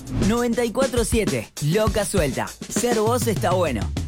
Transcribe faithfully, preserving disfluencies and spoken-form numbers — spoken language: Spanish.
noventa y cuatro siete, Loca Suelta. Ser vos está bueno.